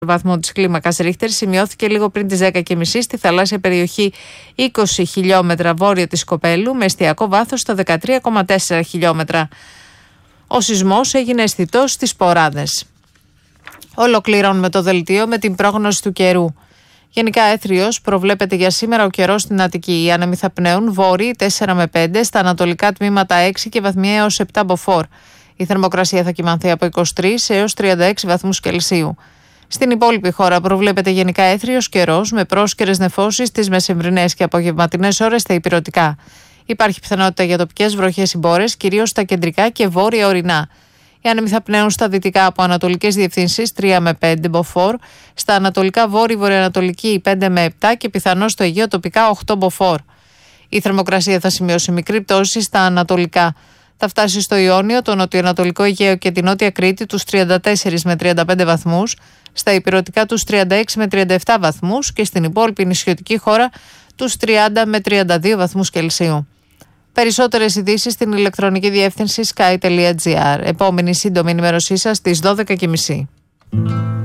βαθμό της κλίμακας Ρίχτερ σημειώθηκε λίγο πριν τις 10:30 στη θαλάσσια περιοχή 20 χιλιόμετρα βόρεια της Κοπέλου με εστιακό βάθος στα 13,4 χιλιόμετρα. Ο σεισμός έγινε αισθητός στις Ποράδες. Ολοκληρώνουμε το δελτίο με την πρόγνωση του καιρού. Γενικά έθριος προβλέπεται για σήμερα ο καιρός στην Αττική. Οι άνεμοι θα πνέουν βόρειοι 4 με 5, στα ανατολικά τμήματα 6 και βαθμιαία έως 7 μποφόρ. Η θερμοκρασία θα κυμανθεί από 23 έως 36 βαθμούς Κελσίου. Στην υπόλοιπη χώρα προβλέπεται γενικά έθριος καιρός με πρόσκαιρες νεφώσεις τις μεσημβρινές και απογευματινές ώρες στα ηπειρωτικά. Υπάρχει πιθανότητα για τοπικές βροχές ή μπόρες, κυρίως στα κεντρικά και βόρεια ορεινά. Οι άνεμοι θα πνέουν στα δυτικά από ανατολικές διευθύνσεις 3 με 5 μποφόρ, στα ανατολικά βόρειο-βορειοανατολική 5 με 7 και πιθανώς στο Αιγαίο τοπικά 8 μποφόρ. Η θερμοκρασία θα σημειώσει μικρή πτώση στα ανατολικά. Θα φτάσει στο Ιόνιο, το νοτιοανατολικό Αιγαίο και την νότια Κρήτη τους 34 με 35 βαθμούς, στα ηπειρωτικά τους 36 με 37 βαθμούς και στην υπόλοιπη νησιωτική χώρα τους 30 με 32 βαθμούς Κελσίου. Περισσότερες ειδήσεις στην ηλεκτρονική διεύθυνση sky.gr. Επόμενη σύντομη ενημέρωσή σας στις 12:30.